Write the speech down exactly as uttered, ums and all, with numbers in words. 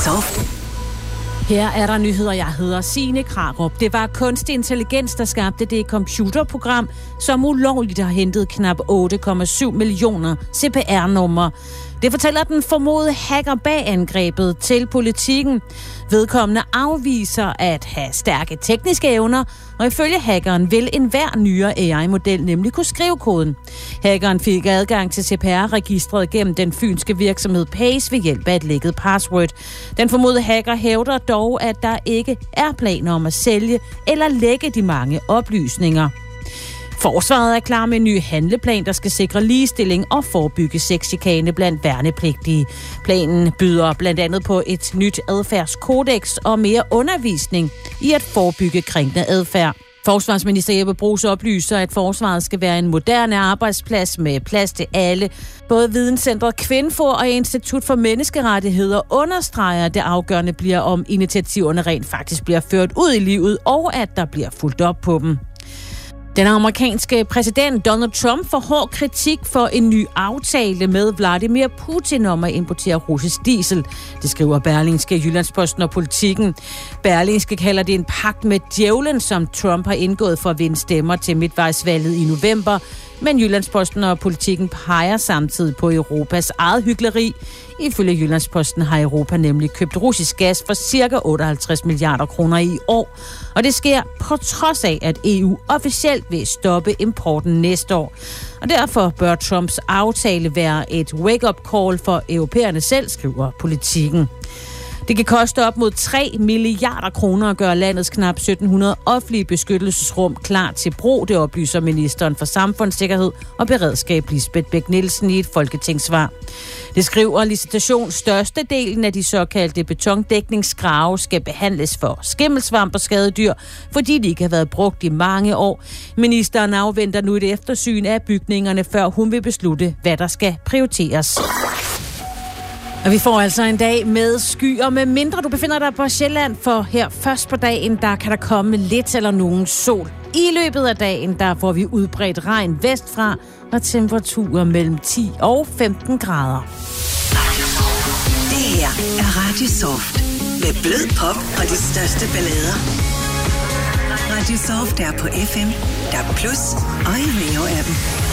Soft. Her er der nyheder. Jeg hedder Signe Krarup. Det var kunstig intelligens, der skabte det computerprogram, som ulovligt har hentet knap otte komma syv millioner C P R-numre. Det fortæller den formodede hacker bag angrebet til Politiken. Vedkommende afviser at have stærke tekniske evner, og ifølge hackeren vil enhver nyere A I-model nemlig kunne skrive koden. Hackeren fik adgang til C P R-registret gennem den fynske virksomhed Pace ved hjælp af et lækket password. Den formodede hacker hævder dog, at der ikke er planer om at sælge eller lække de mange oplysninger. Forsvaret er klar med en ny handleplan, der skal sikre ligestilling og forebygge sexchikane blandt værnepligtige. Planen byder blandt andet på et nyt adfærdskodex og mere undervisning i at forebygge krænkende adfærd. Forsvarsminister Jeppe Bruus oplyser, at forsvaret skal være en moderne arbejdsplads med plads til alle. Både Videnscentret Kvinfo og Institut for Menneskerettigheder understreger, at det afgørende bliver, om initiativerne rent faktisk bliver ført ud i livet, og at der bliver fulgt op på dem. Den amerikanske præsident Donald Trump får hård kritik for en ny aftale med Vladimir Putin om at importere russisk diesel. Det skriver Berlingske, Jyllandsposten og Politiken. Berlingske kalder det en pagt med djævlen, som Trump har indgået for at vinde stemmer til midtvejsvalget i november. Men Jyllandsposten og Politiken peger samtidig på Europas eget hykleri. Ifølge Jyllandsposten har Europa nemlig købt russisk gas for ca. otteoghalvtreds milliarder kroner i år. Og det sker på trods af, at E U officielt vil stoppe importen næste år. Og derfor bør Trumps aftale være et wake-up call for europæerne selv, skriver Politiken. Det kan koste op mod tre milliarder kroner at gøre landets knap sytten hundrede offentlige beskyttelsesrum klar til brug. Det oplyser ministeren for Samfundssikkerhed og Beredskab Lisbeth Bech-Nielsen i et folketingssvar. Det skriver licitation. Størstedelen af de såkaldte betondækningsgrave skal behandles for skimmelsvamp og skadedyr, fordi de ikke har været brugt i mange år. Ministeren afventer nu et eftersyn af bygningerne, før hun vil beslutte, hvad der skal prioriteres. Og vi får altså en dag med skyer, med mindre du befinder dig på Sjælland, for her først på dagen, der kan der komme lidt eller nogen sol. I løbet af dagen, der får vi udbredt regn vestfra og temperaturer mellem ti og femten grader. Det her er Radio Soft med blød pop og de største ballader. Radio Soft er på F M, D A B plus og i Veo-appen.